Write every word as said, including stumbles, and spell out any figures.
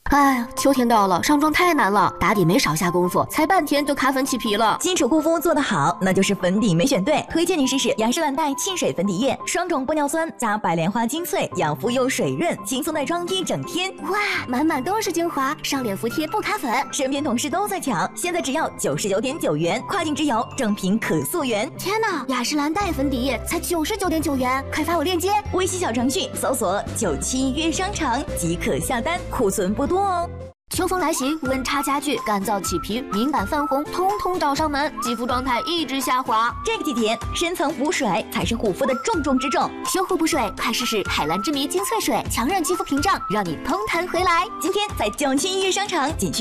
哎呀，秋天到了，上妆太难了，打底没少下功夫，才半天就卡粉起皮了。 基础护肤做得好，那就是粉底没选对。推荐你试试雅诗兰黛沁水粉底液，双种玻尿酸加白莲花精粹，养肤又水润，轻松带妆一整天。 哇，满满都是精华，上脸服帖不卡粉。 身边同事都在抢，现在只要九十九点九元，跨境直邮，正品可溯源。 天哪，雅诗兰黛粉底液才九十九点九元，快发我链接！ 微信小程序搜索九七约商场即可下单，库存不多哦。 秋风来袭，温差加剧，干燥起皮、敏感泛红，通通找上门，肌肤状态一直下滑。 这个季节，深层补水才是护肤的重中之重。 修护补水，快试试海蓝之谜精粹水，强韧肌肤屏障，让你蓬弹回来。 今天在九七约商场仅需